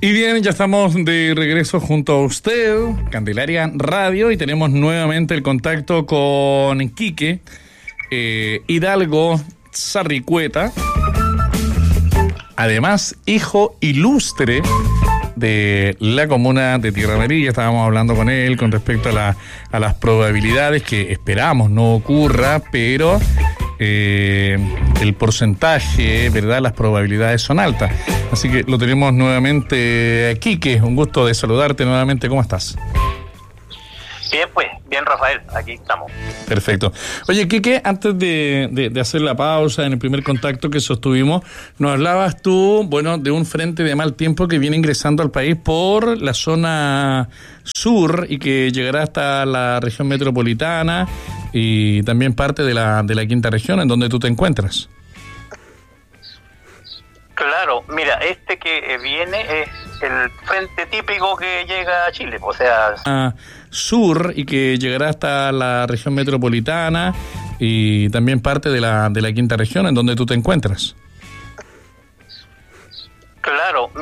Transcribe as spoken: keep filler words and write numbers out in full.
Y bien, ya estamos de regreso junto a usted, Candelaria Radio, y tenemos nuevamente el contacto con Quique eh, Hidalgo Sarricueta, además hijo ilustre de la comuna de Tierra Amarilla. Estábamos hablando con él con respecto a, la, a las probabilidades que esperamos no ocurra, pero eh, el porcentaje, ¿verdad? Las probabilidades son altas. Así que lo tenemos nuevamente aquí, que es un gusto de saludarte nuevamente. ¿Cómo estás? Bien, pues, bien, Rafael, aquí estamos. Perfecto. Oye, Quique, antes de, de, de hacer la pausa en el primer contacto que sostuvimos, nos hablabas tú, bueno, de un frente de mal tiempo que viene ingresando al país por la zona sur y que llegará hasta la región metropolitana y también parte de la, de la quinta región en donde tú te encuentras. Claro, mira, este que viene es el frente típico que llega a Chile, o sea... Ah, sur y que llegará hasta la región metropolitana y también parte de la, de la quinta región en donde tú te encuentras. Claro.